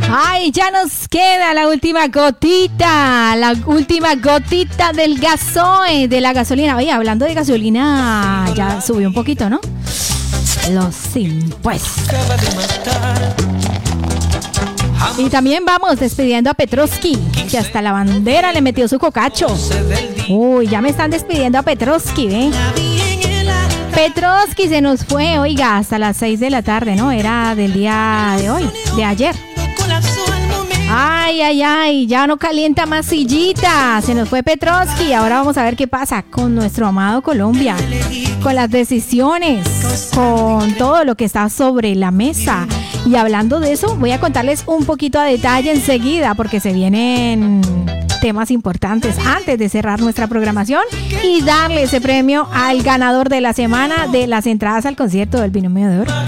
Ay, ya nos queda la última gotita del gasoil, de la gasolina. Oye, hablando de gasolina, ya subió un poquito, ¿no? Los impuestos. Y también vamos despidiendo a Petrovsky, que hasta la bandera le metió su cocacho. Uy, ya me están despidiendo a Petrovsky, ¿eh? Petrovsky se nos fue, oiga, hasta las 6 de la tarde, ¿no? Era del día de hoy, de ayer. Ay, ya no calienta más sillita. Se nos fue Petrovsky. Ahora vamos a ver qué pasa con nuestro amado Colombia, con las decisiones, con todo lo que está sobre la mesa. Y hablando de eso, voy a contarles un poquito a detalle enseguida, porque se vienen temas importantes antes de cerrar nuestra programación y darle ese premio al ganador de la semana de las entradas al concierto del Binomio de Oro.